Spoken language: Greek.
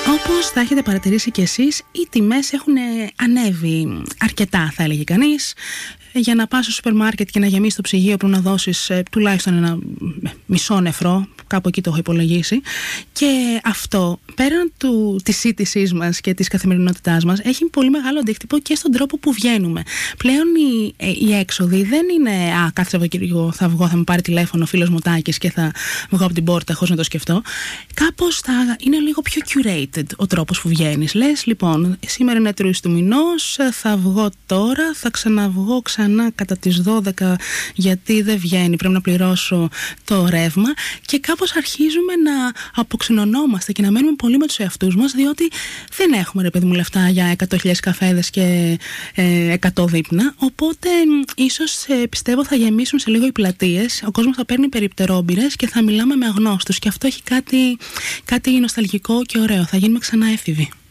Όπως θα έχετε παρατηρήσει κι εσείς, οι τιμές έχουν ανέβει αρκετά, θα έλεγε κανείς. Για να πας στο σούπερ μάρκετ και να γεμίσεις το ψυγείο πρέπει να δώσεις τουλάχιστον ένα μισό νεφρό, κάπου εκεί το έχω υπολογίσει. Και αυτό, πέραν της σύντησής μας και της καθημερινότητάς μας, έχει πολύ μεγάλο αντίκτυπο και στον τρόπο που βγαίνουμε. Πλέον οι έξοδοι δεν είναι κάθε Σαββατοκύριακο θα βγω, θα με πάρει τηλέφωνο ο φίλος μου Τάκης και θα βγω από την πόρτα χωρίς να το σκεφτώ. Κάπως είναι λίγο πιο curated ο τρόπος που βγαίνεις. Λες, λοιπόν, σήμερα είναι 3 του μηνός, θα βγω τώρα, θα ξαναβγώ ξανά κατά τις 12 γιατί δεν βγαίνει, πρέπει να πληρώσω το ρεύμα, και κάπως αρχίζουμε να αποξενωνόμαστε και να μένουμε πολύ με τους εαυτούς μας, διότι δεν έχουμε, ρε παιδί μου, λεφτά για 100.000 καφέδες και 100 δείπνα. Οπότε ίσως πιστεύω θα γεμίσουν σε λίγο οι πλατείες, ο κόσμος θα παίρνει περιπτερόμπειρες και θα μιλάμε με αγνώστους, και αυτό έχει κάτι νοσταλγικό και ωραίο. Θα γίνουμε ξανά έφηβοι.